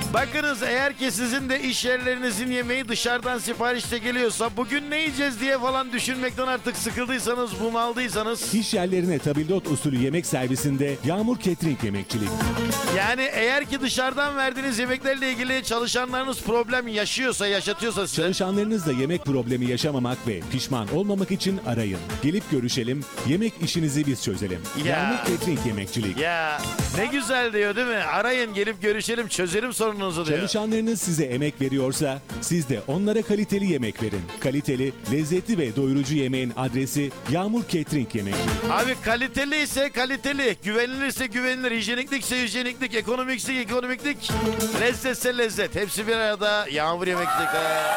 Bakınız, eğer ki sizin de iş yerlerinizin yemeği dışarıdan siparişte geliyorsa, bugün ne yiyeceğiz diye falan düşünmekten artık sıkıldıysanız, bunaldıysanız. İş yerlerine tabildot usulü yemek servisinde Yağmur Catering Yemekçilik. Yani eğer ki dışarıdan verdiğiniz yemeklerle ilgili çalışanlarınız problem yaşatıyorsa size. Çalışanlarınızla yemek problemi yaşamamak ve pişman olmamak için arayın. Gelip görüşelim, yemek işinizi biz çözelim. Ya. Yağmur Catering Yemekçilik. Ya ne güzel diyor değil mi? Arayın, gelip görüşelim, çözelim sorununuzu diyor. Çalışanlarınız size emek veriyorsa siz de onlara kaliteli yemek verin. Kaliteli, lezzetli ve doyurucu yemeğin adresi Yağmur Catering Yemekçilik. Abi kaliteli ise kaliteli, güvenilirse güvenilir, hijyeniklikse hijyeniklik, ekonomikse ekonomiklik, lezzetse lezzet. Hepsi bir arada Yağmur Yemekçilik.